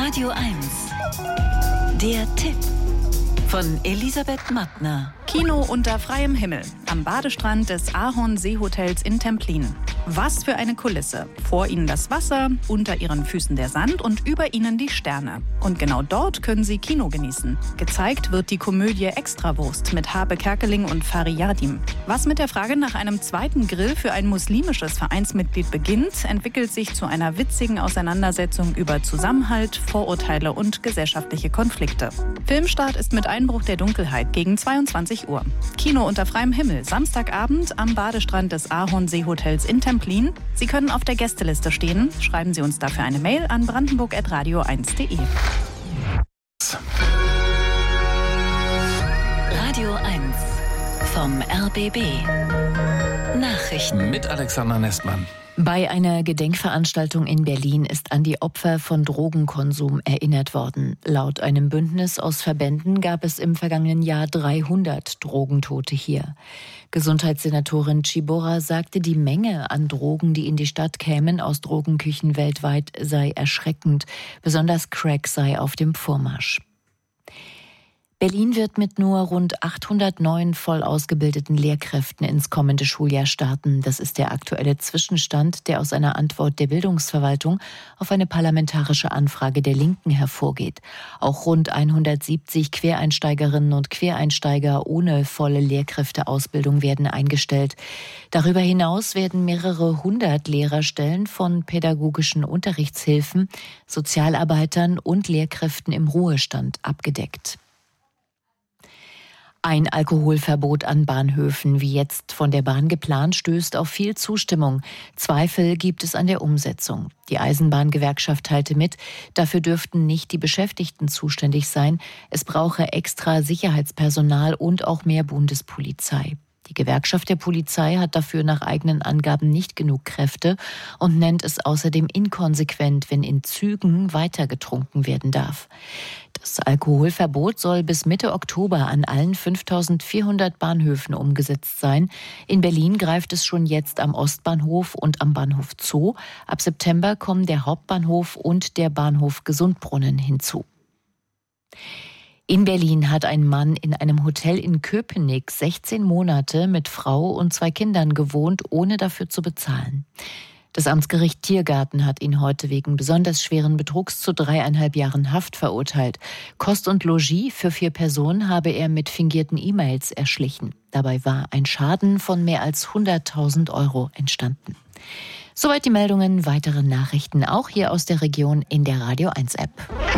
Radio 1. Der Tipp von Elisabeth Mattner. Kino unter freiem Himmel am Badestrand des Ahorn-Seehotels in Templin. Was für eine Kulisse. Vor ihnen das Wasser, unter ihren Füßen der Sand und über ihnen die Sterne. Und genau dort können sie Kino genießen. Gezeigt wird die Komödie Extrawurst mit Habe Kerkeling und Fari Yardim. Was mit der Frage nach einem zweiten Grill für ein muslimisches Vereinsmitglied beginnt, entwickelt sich zu einer witzigen Auseinandersetzung über Zusammenhalt, Vorurteile und gesellschaftliche Konflikte. Filmstart ist mit Einbruch der Dunkelheit gegen 22 Uhr. Kino unter freiem Himmel, Samstagabend am Badestrand des Ahorn-Seehotels in Templin. Sie können auf der Gästeliste stehen. Schreiben Sie uns dafür eine Mail an brandenburg@radio1.de. Radio 1 vom RBB. Nachrichten mit Alexander Nestmann. Bei einer Gedenkveranstaltung in Berlin ist an die Opfer von Drogenkonsum erinnert worden. Laut einem Bündnis aus Verbänden gab es im vergangenen Jahr 300 Drogentote hier. Gesundheitssenatorin Ciborra sagte, die Menge an Drogen, die in die Stadt kämen aus Drogenküchen weltweit, sei erschreckend. Besonders Crack sei auf dem Vormarsch. Berlin wird mit nur rund 800 neuen voll ausgebildeten Lehrkräften ins kommende Schuljahr starten. Das ist der aktuelle Zwischenstand, der aus einer Antwort der Bildungsverwaltung auf eine parlamentarische Anfrage der Linken hervorgeht. Auch rund 170 Quereinsteigerinnen und Quereinsteiger ohne volle Lehrkräfteausbildung werden eingestellt. Darüber hinaus werden mehrere hundert Lehrerstellen von pädagogischen Unterrichtshilfen, Sozialarbeitern und Lehrkräften im Ruhestand abgedeckt. Ein Alkoholverbot an Bahnhöfen, wie jetzt von der Bahn geplant, stößt auf viel Zustimmung. Zweifel gibt es an der Umsetzung. Die Eisenbahngewerkschaft teilte mit, dafür dürften nicht die Beschäftigten zuständig sein. Es brauche extra Sicherheitspersonal und auch mehr Bundespolizei. Die Gewerkschaft der Polizei hat dafür nach eigenen Angaben nicht genug Kräfte und nennt es außerdem inkonsequent, wenn in Zügen weiter getrunken werden darf. Das Alkoholverbot soll bis Mitte Oktober an allen 5.400 Bahnhöfen umgesetzt sein. In Berlin greift es schon jetzt am Ostbahnhof und am Bahnhof Zoo. Ab September kommen der Hauptbahnhof und der Bahnhof Gesundbrunnen hinzu. In Berlin hat ein Mann in einem Hotel in Köpenick 16 Monate mit Frau und 2 Kindern gewohnt, ohne dafür zu bezahlen. Das Amtsgericht Tiergarten hat ihn heute wegen besonders schweren Betrugs zu 3,5 Jahren Haft verurteilt. Kost und Logis für 4 Personen habe er mit fingierten E-Mails erschlichen. Dabei war ein Schaden von mehr als 100.000 € entstanden. Soweit die Meldungen, weitere Nachrichten auch hier aus der Region in der Radio 1 App.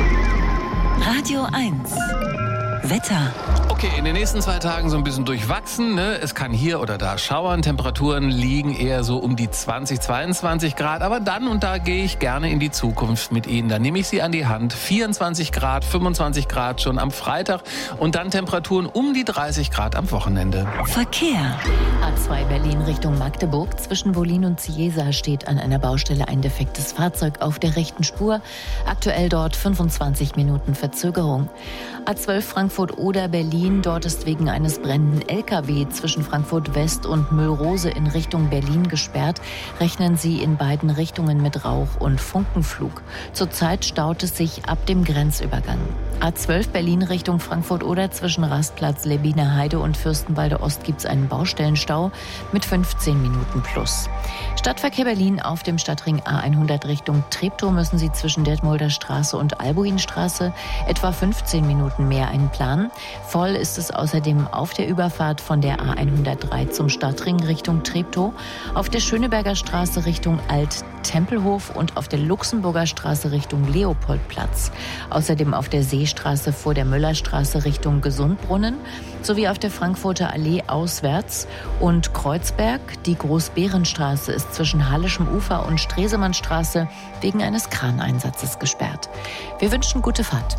Radio 1 Wetter. Okay, in den nächsten 2 Tagen so ein bisschen durchwachsen. Ne? Es kann hier oder da schauern. Temperaturen liegen eher so um die 20, 22 Grad. Aber dann und da gehe ich gerne in die Zukunft mit Ihnen. Dann nehme ich Sie an die Hand. 24 Grad, 25 Grad schon am Freitag. Und dann Temperaturen um die 30 Grad am Wochenende. Verkehr. A2 Berlin Richtung Magdeburg. Zwischen Wollin und Ciesa steht an einer Baustelle ein defektes Fahrzeug auf der rechten Spur. Aktuell dort 25 Minuten Verzögerung. A12 Frankfurt-Oder Berlin. Dort ist wegen eines brennenden LKW zwischen Frankfurt West und Müllrose in Richtung Berlin gesperrt. Rechnen Sie in beiden Richtungen mit Rauch und Funkenflug. Zurzeit staut es sich ab dem Grenzübergang. A12 Berlin Richtung Frankfurt-Oder zwischen Rastplatz Lebiner Heide und Fürstenwalde Ost gibt es einen Baustellenstau mit 15 Minuten plus. Stadtverkehr Berlin auf dem Stadtring A100 Richtung Treptow müssen Sie zwischen Detmolder Straße und Albuinstraße etwa 15 Minuten mehr einplanen. Voll ist es außerdem auf der Überfahrt von der A103 zum Stadtring Richtung Treptow, auf der Schöneberger Straße Richtung Alt-Tempelhof und auf der Luxemburger Straße Richtung Leopoldplatz. Außerdem auf der Seestraße vor der Müllerstraße Richtung Gesundbrunnen sowie auf der Frankfurter Allee auswärts und Kreuzberg. Die Großbärenstraße ist zwischen Hallischem Ufer und Stresemannstraße wegen eines Kraneinsatzes gesperrt. Wir wünschen gute Fahrt.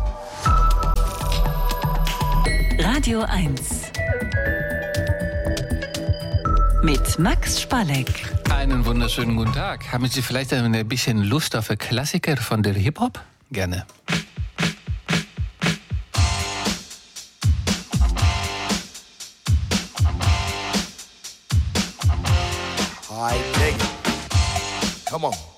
Radio 1 mit Max Spalleck. Einen wunderschönen guten Tag. Haben Sie vielleicht ein bisschen Lust auf Klassiker von der Hip-Hop? Gerne. All right, dig it. Come on.